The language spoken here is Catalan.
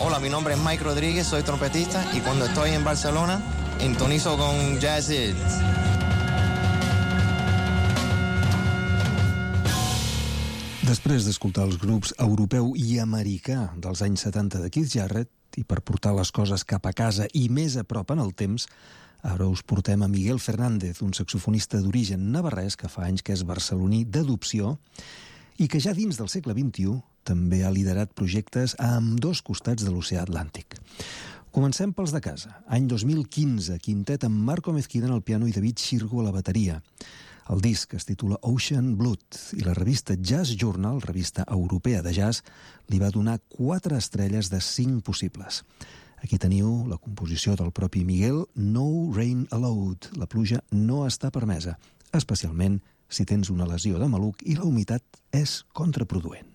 Hola, mi nombre es Mike Rodríguez, soy trompetista y cuando estoy en Barcelona, intonizo con Jazz Hits. Després d'escoltar els grups europeu i americà dels anys 70 de Keith Jarrett, i per portar les coses cap a casa i més a prop en el temps, ara us portem a Miguel Fernández, un saxofonista d'origen navarrès que fa anys que és barceloní d'adopció i que ja dins del segle XXI també ha liderat projectes a ambdós costats de l'oceà Atlàntic. Comencem pels de casa. Any 2015, quintet amb Marco Mezquida en el piano i David Xirgo a la bateria. El disc es titula Ocean Blood i la revista Jazz Journal, revista europea de jazz, li va donar 4 estrelles de 5 possibles. Aquí teniu la composició del propi Miguel, No Rain Allowed, la pluja no està permesa, especialment si tens una lesió de maluc i la humitat és contraproduent.